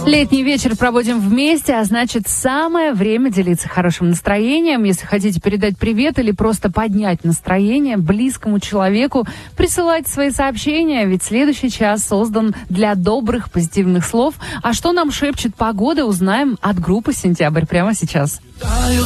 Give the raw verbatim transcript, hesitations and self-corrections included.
Летний вечер проводим вместе, а значит, самое время делиться хорошим настроением. Если хотите передать привет или просто поднять настроение близкому человеку, присылайте свои сообщения, ведь следующий час создан для добрых, позитивных слов. А что нам шепчет погода, узнаем от группы «Сентябрь» прямо сейчас. Таю